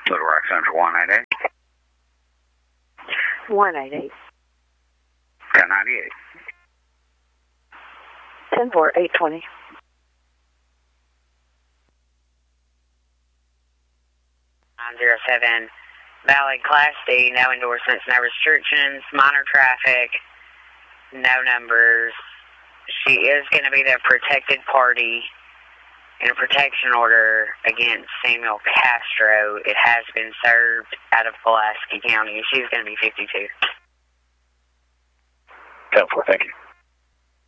Little Rock Central 188. 188. 1098. 10820. .07. Valid Class D, no endorsements, no restrictions, minor traffic, no numbers. She is going to be the protected party in a protection order against Samuel Castro. It has been served out of Pulaski County. She's going to be 52. 10-4, thank you.